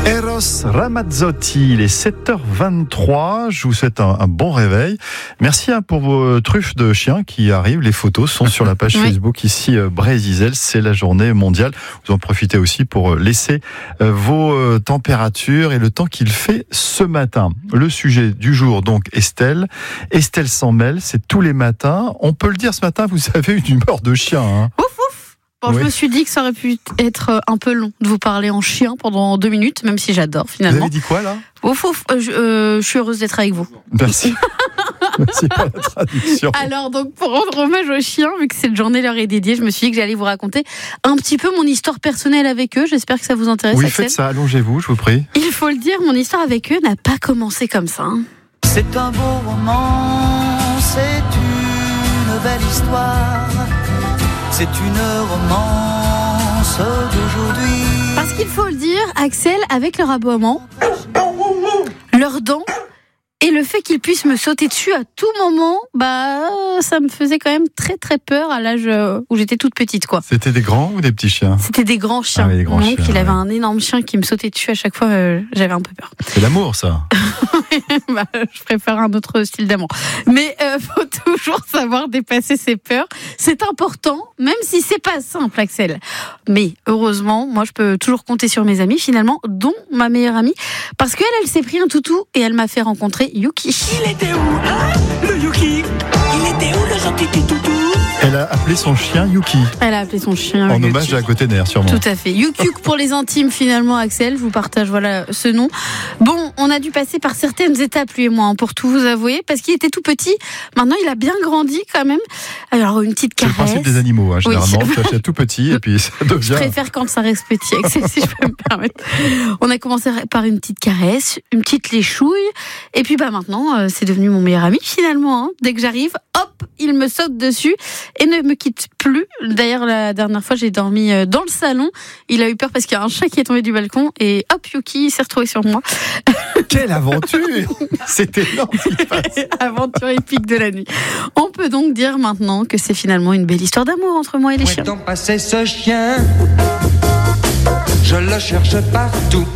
Eros Ramazzotti, il est 7h23, je vous souhaite un bon réveil. Merci pour vos truffes de chiens qui arrivent, les photos sont sur la page Facebook ici, Brésil, c'est la journée mondiale. Vous en profitez aussi pour laisser vos températures et le temps qu'il fait ce matin. Le sujet du jour, donc Estelle s'en mêle, c'est tous les matins. On peut le dire ce matin, vous avez une humeur de chien. Hein. Ouf. Bon, je me suis dit que ça aurait pu être un peu long de vous parler en chien pendant 2 minutes, même si j'adore finalement. Vous avez dit quoi là ? Je suis heureuse d'être avec vous. Merci. Merci pour la traduction. Alors donc pour rendre hommage aux chiens, vu que cette journée leur est dédiée, je me suis dit que j'allais vous raconter un petit peu mon histoire personnelle avec eux. J'espère que ça vous intéresse. Oui, Axel. faites ça, allongez-vous, je vous prie. Il faut le dire, mon histoire avec eux n'a pas commencé comme ça. C'est un beau roman, c'est une belle histoire. C'est une romance d'aujourd'hui. Parce qu'il faut le dire, Axel, avec leur aboiement, leurs dents et le fait qu'ils puissent me sauter dessus à tout moment, ça me faisait quand même très très peur à l'âge où j'étais toute petite, quoi. C'était des grands ou des petits chiens ? C'était des grands chiens. Ah oui, des grands chiens, il avait un énorme chien qui me sautait dessus à chaque fois, j'avais un peu peur. C'est l'amour, ça. Je préfère un autre style d'amour. Mais faut toujours savoir dépasser ses peurs. C'est important, même si c'est pas simple, Axel. Mais heureusement, moi, je peux toujours compter sur mes amis, finalement, dont ma meilleure amie, parce qu'elle, elle s'est pris un toutou et elle m'a fait rencontrer Yuki. Il était où, hein, le Yuki ? Il était où, le gentil petit toutou ? Elle a appelé son chien Yuki. Elle a appelé son chien en Yuki. hommage à Côté-Nerf, sûrement. Tout à fait. Yuk pour les intimes, finalement, Axel. Je vous partage ce nom. Bon, on a dû passer par certaines étapes, lui et moi, pour tout vous avouer, parce qu'il était tout petit. Maintenant, il a bien grandi, quand même. Alors, une petite caresse. C'est le principe des animaux, hein, généralement. Oui. Tu achètes tout petit et puis ça devient... Je préfère quand ça reste petit, Axel, si je peux me permettre. On a commencé par une petite caresse, une petite léchouille. Et puis, maintenant, c'est devenu mon meilleur ami, finalement. Hein. Dès que j'arrive, hop, il me saute dessus et ne me quitte plus. D'ailleurs, la dernière fois, j'ai dormi dans le salon. Il a eu peur parce qu'il y a un chat qui est tombé du balcon et hop, Yuki s'est retrouvé sur moi. Quelle aventure! C'est énorme ce qui se passe. Aventure épique de la nuit. On peut donc dire maintenant que c'est finalement une belle histoire d'amour entre moi et les chiens. Où est donc passé ce chien ? Je le cherche partout.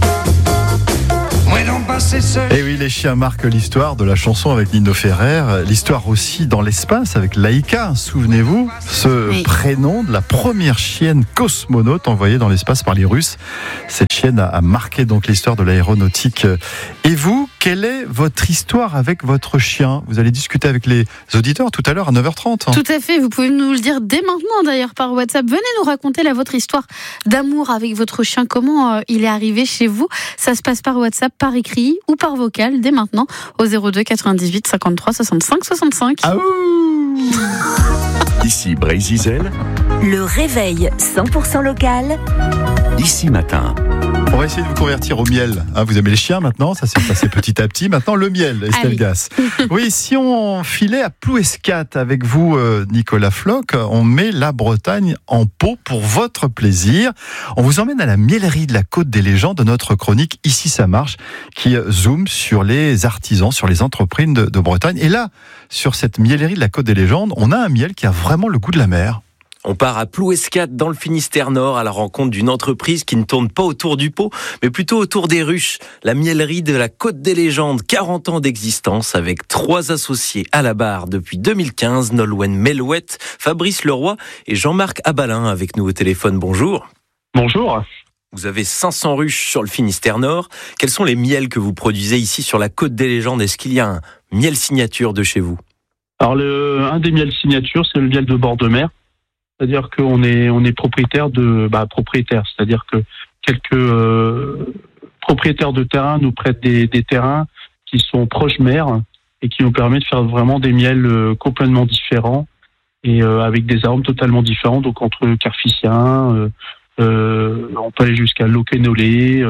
Et oui, les chiens marquent l'histoire de la chanson avec Nino Ferrer, l'histoire aussi dans l'espace avec Laïka, souvenez-vous, ce prénom de la première chienne cosmonaute envoyée dans l'espace par les Russes. Cette chienne a marqué donc l'histoire de l'aéronautique. Et vous, quelle est votre histoire avec votre chien ? Vous allez discuter avec les auditeurs tout à l'heure à 9h30. Tout à fait, vous pouvez nous le dire dès maintenant d'ailleurs par WhatsApp. Venez nous raconter votre histoire d'amour avec votre chien, comment il est arrivé chez vous. Ça se passe par WhatsApp, par écrit ou par vocal dès maintenant au 02 98 53 65 65. Ah ouh. Ici Brésil. Le réveil 100% local. Ici matin. On va essayer de vous convertir au miel. Vous aimez les chiens maintenant, ça s'est passé petit à petit. Maintenant, le miel, Estelle Gass. Oui, si on filait à Plouescat avec vous, Nicolas Floch, on met la Bretagne en pot pour votre plaisir. On vous emmène à la miellerie de la Côte des Légendes de notre chronique Ici ça marche, qui zoome sur les artisans, sur les entreprises de Bretagne. Et là, sur cette miellerie de la Côte des Légendes, on a un miel qui a vraiment le goût de la mer. On part à Plouescat dans le Finistère Nord à la rencontre d'une entreprise qui ne tourne pas autour du pot, mais plutôt autour des ruches. La miellerie de la Côte des Légendes, 40 ans d'existence avec 3 associés à la barre depuis 2015, Nolwenn Melouette, Fabrice Leroy et Jean-Marc Abalin avec nous au téléphone. Bonjour. Bonjour. Vous avez 500 ruches sur le Finistère Nord. Quels sont les miels que vous produisez ici sur la Côte des Légendes ? Est-ce qu'il y a un miel signature de chez vous ? Alors, un des miels signature, c'est le miel de bord de mer. C'est-à-dire qu'on est propriétaire c'est-à-dire que quelques propriétaires de terrain nous prêtent des terrains qui sont proches mer et qui nous permettent de faire vraiment des miels complètement différents et avec des arômes totalement différents. Donc entre carficien, on peut aller jusqu'à Locquenolé,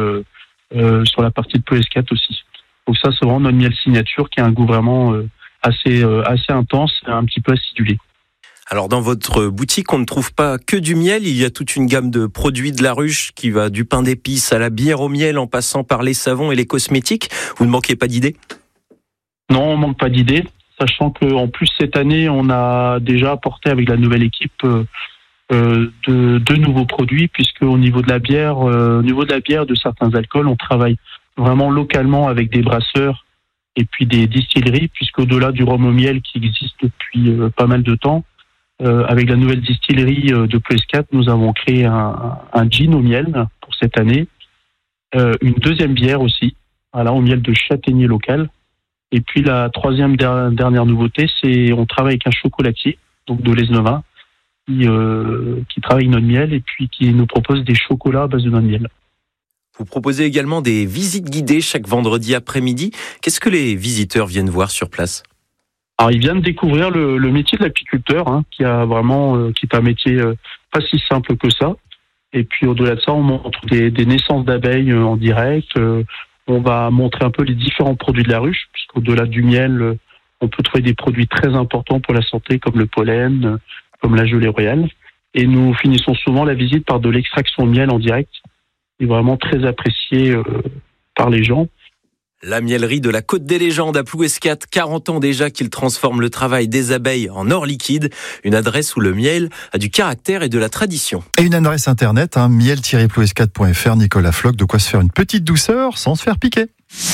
sur la partie de Plouescat aussi. Donc ça, c'est vraiment notre miel signature qui a un goût vraiment assez intense, un petit peu acidulé. Alors dans votre boutique, on ne trouve pas que du miel, il y a toute une gamme de produits de la ruche qui va du pain d'épices à la bière au miel en passant par les savons et les cosmétiques. Vous ne manquez pas d'idées ? Non, on ne manque pas d'idées, sachant qu'en plus cette année, on a déjà apporté avec la nouvelle équipe de nouveaux produits, puisque au niveau de la bière, de certains alcools, on travaille vraiment localement avec des brasseurs et puis des distilleries, puisqu'au-delà du rhum au miel qui existe depuis pas mal de temps, avec la nouvelle distillerie de Ploescat, nous avons créé un gin au miel pour cette année, une deuxième bière aussi, voilà, au miel de châtaignier local. Et puis la troisième dernière nouveauté, c'est on travaille avec un chocolatier, donc de Lesnova, qui travaille notre miel et puis qui nous propose des chocolats à base de notre miel. Vous proposez également des visites guidées chaque vendredi après-midi. Qu'est-ce que les visiteurs viennent voir sur place ? Alors ils viennent découvrir le métier de l'apiculteur, qui est un métier pas si simple que ça. Et puis au-delà de ça, on montre des naissances d'abeilles en direct. On va montrer un peu les différents produits de la ruche, puisqu'au-delà du miel, on peut trouver des produits très importants pour la santé, comme le pollen, comme la gelée royale. Et nous finissons souvent la visite par de l'extraction de miel en direct, qui est vraiment très apprécié par les gens. La mielerie de la Côte des Légendes à Ploescat, 40 ans déjà qu'il transforme le travail des abeilles en or liquide. Une adresse où le miel a du caractère et de la tradition. Et une adresse internet, miel-ploescat.fr. Nicolas Floch, de quoi se faire une petite douceur sans se faire piquer.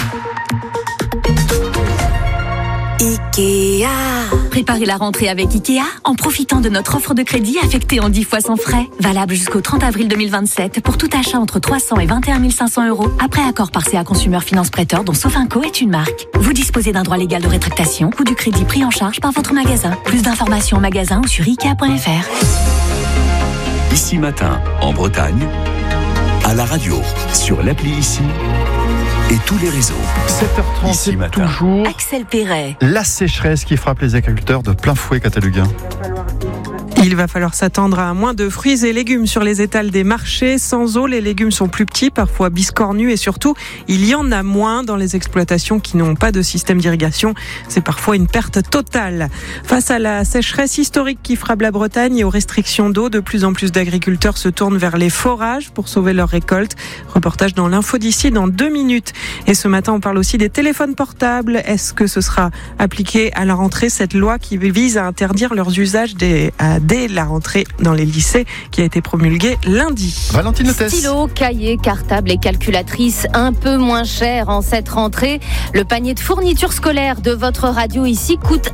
Ikea. Préparez la rentrée avec Ikea en profitant de notre offre de crédit affectée en 10 fois sans frais. Valable jusqu'au 30 avril 2027 pour tout achat entre 300 et 21 500 €. Après accord par CA Consumer Finance Prêteur, dont Sofinco est une marque. Vous disposez d'un droit légal de rétractation ou du crédit pris en charge par votre magasin. Plus d'informations en magasin ou sur Ikea.fr. Ici Matin, en Bretagne, à la radio, sur l'appli Ici et tous les réseaux. 7h30, Ici c'est Matin. toujours Axel Perret. la sécheresse qui frappe les agriculteurs de plein fouet, Cataluguin. Il va falloir s'attendre à moins de fruits et légumes sur les étals des marchés. Sans eau, les légumes sont plus petits, parfois biscornus et surtout, il y en a moins dans les exploitations qui n'ont pas de système d'irrigation. C'est parfois une perte totale. Face à la sécheresse historique qui frappe la Bretagne et aux restrictions d'eau, de plus en plus d'agriculteurs se tournent vers les forages pour sauver leurs récoltes. Reportage dans l'info d'ici dans 2 minutes. Et ce matin, on parle aussi des téléphones portables. Est-ce que ce sera appliqué à la rentrée, cette loi qui vise à interdire leurs usages dès la rentrée dans les lycées qui a été promulguée lundi. Valentine Lettès. Stylo, cahiers, cartables et calculatrices un peu moins chers en cette rentrée. Le panier de fournitures scolaires de votre radio ici coûte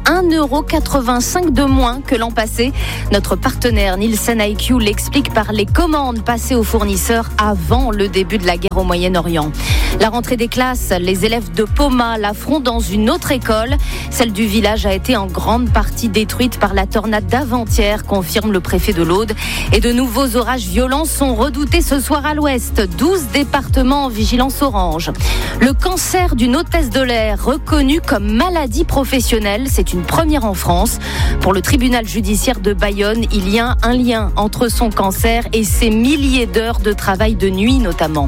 1,85 € de moins que l'an passé. Notre partenaire Nielsen IQ l'explique par les commandes passées aux fournisseurs avant le début de la guerre au Moyen-Orient. La rentrée des classes, les élèves de Poma l'affrontent dans une autre école. Celle du village a été en grande partie détruite par la tornade d'avant-hier, confirme le préfet de l'Aude. Et de nouveaux orages violents sont redoutés ce soir à l'ouest. 12 départements en vigilance orange. Le cancer d'une hôtesse de l'air reconnu comme maladie professionnelle, c'est une première en France. Pour le tribunal judiciaire de Bayonne, il y a un lien entre son cancer et ses milliers d'heures de travail de nuit notamment.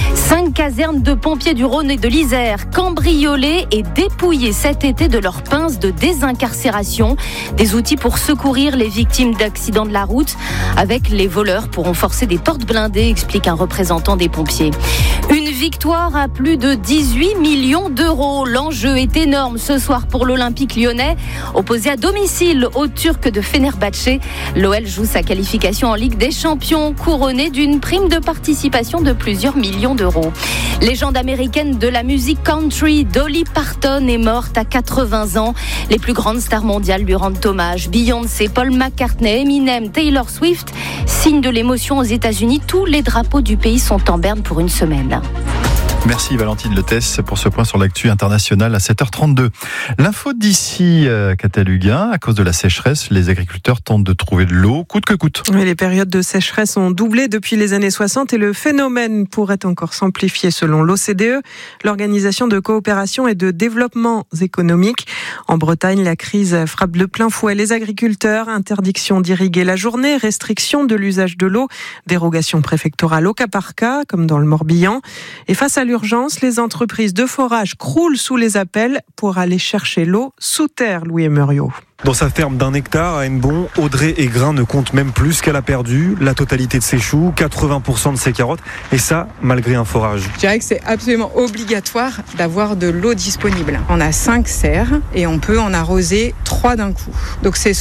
5 casernes de pompiers du Rhône et de l'Isère cambriolées et dépouillées cet été de leurs pinces de désincarcération. Des outils pour secourir les victimes d'accidents de la route. Avec les voleurs pourront forcer des portes blindées, explique un représentant des pompiers. Une victoire à plus de 18 millions d'euros. L'enjeu est énorme ce soir pour l'Olympique lyonnais. Opposé à domicile aux Turcs de Fenerbahçe, l'OL joue sa qualification en Ligue des Champions, couronnée d'une prime de participation de plusieurs millions d'euros. Légende américaine de la musique country, Dolly Parton est morte à 80 ans. Les plus grandes stars mondiales lui rendent hommage. Beyoncé, Paul McCartney, Eminem, Taylor Swift. Signe de l'émotion aux États-Unis, tous les drapeaux du pays sont en berne pour une semaine. Merci Valentine Lettès pour ce point sur l'actu internationale à 7h32. L'info d'ici, Cataluguin, à cause de la sécheresse, les agriculteurs tentent de trouver de l'eau coûte que coûte. Oui, les périodes de sécheresse ont doublé depuis les années 60 et le phénomène pourrait encore s'amplifier selon l'OCDE, l'Organisation de coopération et de développement économique. En Bretagne, la crise frappe de plein fouet les agriculteurs, interdiction d'irriguer la journée, restriction de l'usage de l'eau, dérogation préfectorale au cas par cas, comme dans le Morbihan. Et face à l'urgence, les entreprises de forage croulent sous les appels pour aller chercher l'eau sous terre, Louis Emerio. Dans sa ferme d'1 hectare à Hennebon, Audrey Aigrin ne compte même plus ce qu'elle a perdu, la totalité de ses choux, 80% de ses carottes, et ça, malgré un forage. Je dirais que c'est absolument obligatoire d'avoir de l'eau disponible. On a 5 serres et on peut en arroser 3 d'un coup. Donc c'est soit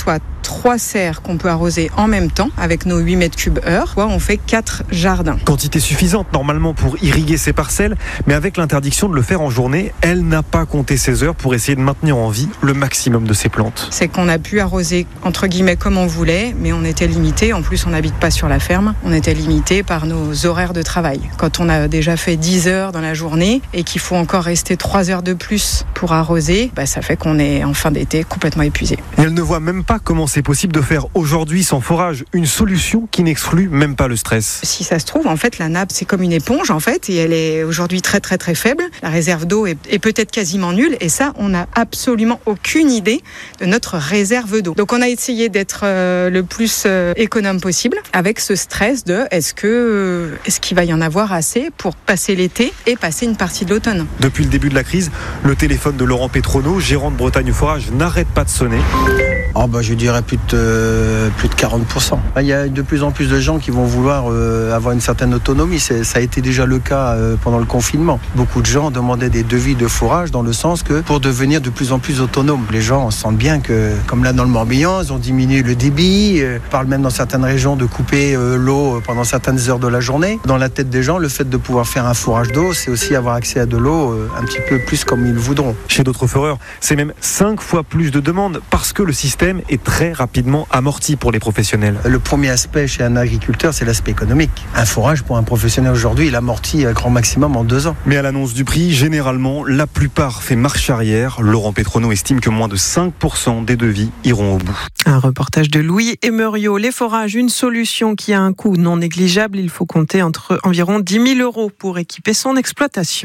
3 serres qu'on peut arroser en même temps avec nos 8 mètres cubes heure. On fait 4 jardins. Quantité suffisante normalement pour irriguer ses parcelles, mais avec l'interdiction de le faire en journée, elle n'a pas compté ses heures pour essayer de maintenir en vie le maximum de ses plantes. C'est qu'on a pu arroser entre guillemets comme on voulait, mais on était limité. En plus, on n'habite pas sur la ferme. On était limité par nos horaires de travail. Quand on a déjà fait 10 heures dans la journée et qu'il faut encore rester 3 heures de plus pour arroser, ça fait qu'on est en fin d'été complètement épuisé. Et elle ne voit même pas comment c'est possible de faire aujourd'hui sans forage, une solution qui n'exclut même pas le stress. Si ça se trouve, en fait, la nappe, c'est comme une éponge, en fait, et elle est aujourd'hui très, très, très faible. La réserve d'eau est peut-être quasiment nulle, et ça, on n'a absolument aucune idée de notre réserve d'eau. Donc, on a essayé d'être le plus économe possible, avec ce stress de est-ce qu'il va y en avoir assez pour passer l'été et passer une partie de l'automne. Depuis le début de la crise, le téléphone de Laurent Pétrono, gérant de Bretagne Forage, n'arrête pas de sonner. Je dirais plus de 40%. Il y a de plus en plus de gens qui vont vouloir avoir une certaine autonomie. Ça a été déjà le cas pendant le confinement. Beaucoup de gens demandaient des devis de forage dans le sens que pour devenir de plus en plus autonomes. Les gens sentent bien que, comme là dans le Morbihan, ils ont diminué le débit. On parle même dans certaines régions de couper l'eau pendant certaines heures de la journée. Dans la tête des gens, le fait de pouvoir faire un forage d'eau, c'est aussi avoir accès à de l'eau un petit peu plus comme ils voudront. Chez d'autres foreurs, c'est même 5 fois plus de demandes parce que le système est très rapidement amorti pour les professionnels. Le premier aspect chez un agriculteur, c'est l'aspect économique. Un forage pour un professionnel aujourd'hui, il amortit à grand maximum en 2 ans. Mais à l'annonce du prix, généralement, la plupart fait marche arrière. Laurent Pétrono estime que moins de 5% des devis iront au bout. Un reportage de Louis Emerio. Les forages, une solution qui a un coût non négligeable. Il faut compter entre environ 10 000 € pour équiper son exploitation.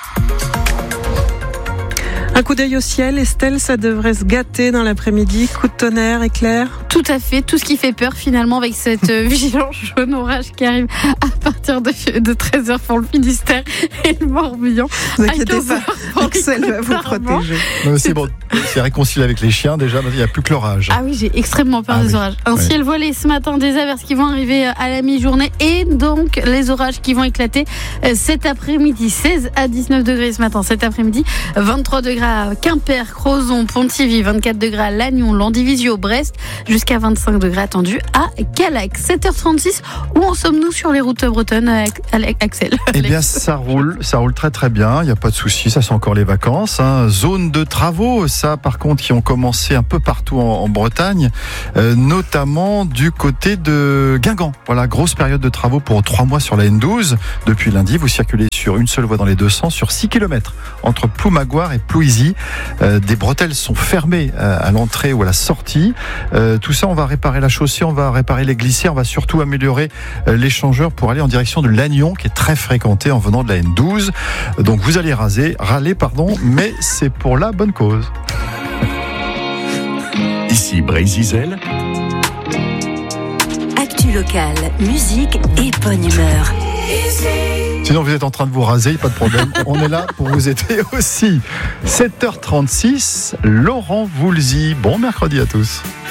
Un coup d'œil au ciel, Estelle, ça devrait se gâter dans l'après-midi. Coup de tonnerre, éclair. Tout à fait, tout ce qui fait peur finalement avec cette vigilance jaune orage qui arrive à partir de 13h pour le Finistère et le Morbihan. Ne vous inquiétez pas, Axel va vous protéger. Non, c'est bon, c'est réconcilié avec les chiens déjà, il n'y a plus que l'orage. Ah oui, j'ai extrêmement peur des orages. Un ciel voilé ce matin, des averses qui vont arriver à la mi-journée et donc les orages qui vont éclater cet après-midi. 16 à 19 degrés ce matin, cet après-midi, 23 degrés à Quimper, Crozon, Pontivy, 24 degrés à Lannion, Landivisiau, Brest, jusqu'à 25 degrés attendus à Calac. 7h36, où en sommes-nous sur les routes bretonnes, Axel? Eh bien, ça roule très très bien, il n'y a pas de souci, ça c'est encore les vacances. Zone de travaux, ça par contre, qui ont commencé un peu partout en Bretagne, notamment du côté de Guingamp. Voilà, grosse période de travaux pour 3 mois sur la N12. Depuis lundi, vous circulez sur une seule voie dans les deux sens, sur 6 km, entre Ploumagoire et Plouisy. Des bretelles sont fermées à l'entrée ou à la sortie. Tout ça, on va réparer la chaussée, on va réparer les glissières, on va surtout améliorer l'échangeur pour aller en direction de Lannion, qui est très fréquenté en venant de la N12. Donc vous allez râler, mais c'est pour la bonne cause. Ici Brésil. Actu locale, musique et bonne humeur. Sinon, vous êtes en train de vous raser, pas de problème. On est là pour vous aider aussi. 7h36, Laurent Voulzy. Bon mercredi à tous.